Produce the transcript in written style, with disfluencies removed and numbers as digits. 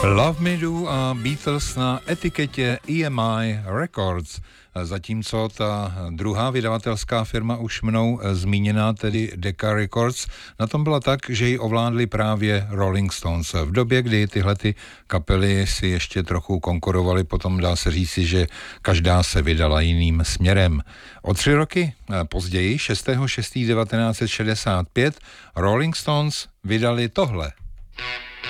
Love Me Do a Beatles na etiketě EMI Records, zatímco ta druhá vydavatelská firma už mnou zmíněná, tedy Decca Records, na tom byla tak, že ji ovládli právě Rolling Stones. V době, kdy tyhle ty kapely si ještě trochu konkurovaly, potom dá se říci, že každá se vydala jiným směrem. O 3 roky později, 6.6.1965, Rolling Stones vydali tohle.